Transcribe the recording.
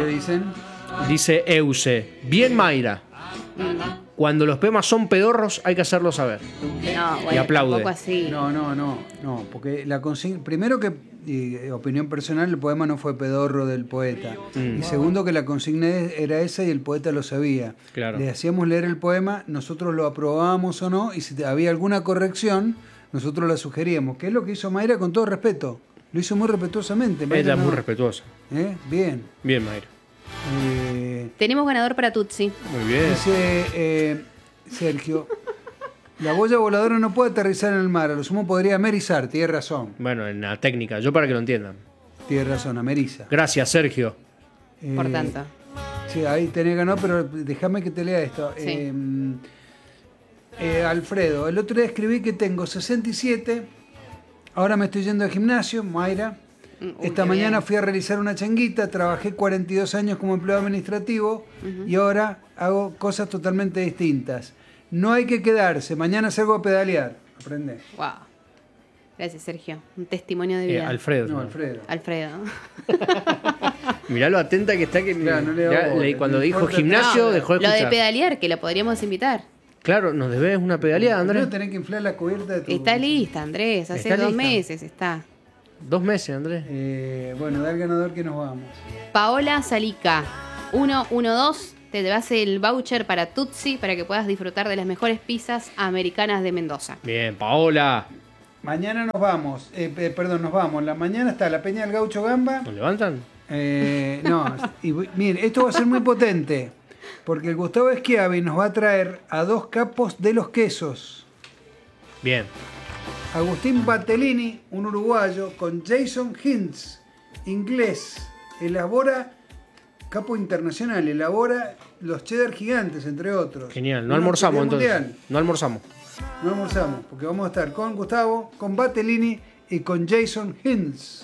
¿Qué dicen? Dice Euse. Bien, Mayra. Cuando los poemas son pedorros hay que hacerlo saber. No, bueno, Y aplaude. tampoco así. No, porque la consigna, primero que, opinión personal, el poema no fue pedorro del poeta. Y segundo que la consigna era esa y el poeta lo sabía. Claro. Le hacíamos leer el poema, nosotros lo aprobábamos o no, y si había alguna corrección, nosotros la sugeríamos. Que es lo que hizo Mayra con todo respeto. Lo hizo muy respetuosamente. Mayra, Ella es no. muy respetuosa. Bien. Bien, Mayra. Tenemos ganador para Tutsi. Muy bien. Dice Sergio, la boya voladora no puede aterrizar en el mar, a lo sumo podría amerizar, tiene razón. Bueno, en la técnica, yo para que lo entiendan. Tiene razón, ameriza. Gracias, Sergio. Por tanto. Sí, ahí tenés ganado, pero déjame que te lea esto. Sí. Alfredo, el otro día escribí que tengo 67, ahora me estoy yendo al gimnasio, Mayra. Esta qué mañana bien. fui a realizar una changuita, trabajé 42 años como empleado administrativo y ahora hago cosas totalmente distintas. No hay que quedarse, mañana salgo a pedalear. Aprende. Wow. Gracias, Sergio. Un testimonio de vida. Alfredo. No, Alfredo. Alfredo. Mirá lo atenta que está que Claro, no le ya hago bola, cuando no dijo importa. gimnasio No, dejó de lo escuchar. de pedalear, que lo podríamos invitar. Claro, nos debes una pedaleada, Andrés. Primero tenés que inflar la cubierta de tu... Está lista, Andrés. Hace ¿Está 2 lista? meses está. 2 meses, Andrés. Bueno, da el ganador que nos vamos. Paola Salica, 112. Te llevas el voucher para Tutsi para que puedas disfrutar de las mejores pizzas americanas de Mendoza. Bien, Paola. Mañana nos vamos. Nos vamos. La mañana está la Peña del Gaucho Gamba. ¿Nos levantan? No, miren, esto va a ser muy potente. Porque el Gustavo Schiavi nos va a traer a 2 capos de los quesos. Bien. Agustín Battellini, un uruguayo, con Jason Hintz, inglés, elabora, capo internacional, elabora los cheddar gigantes, entre otros. Genial. No Una almorzamos pelea entonces. mundial. No almorzamos. No almorzamos, porque vamos a estar con Gustavo, con Battellini y con Jason Hintz.